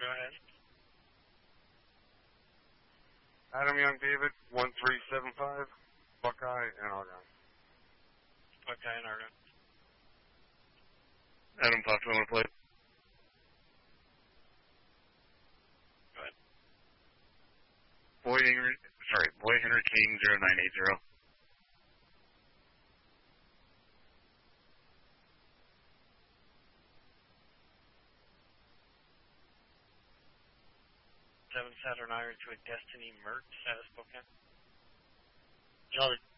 Go ahead. Adam Young David, 1375, Buckeye and Argonne. Buckeye and Argonne. Adam Fox, I want to play. Go ahead. Boy Henry King, 0980. Saturn Iron to a Destiny Mert, status Spokane. Charlie.